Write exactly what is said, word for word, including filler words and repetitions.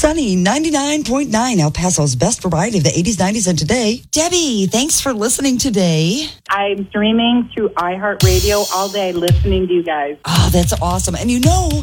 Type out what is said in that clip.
Sunny ninety-nine point nine, El Paso's best variety of the eighties, nineties, and today. Debbie, thanks for listening today. I'm streaming through iHeartRadio all day listening to you guys. Oh, that's awesome. And you know,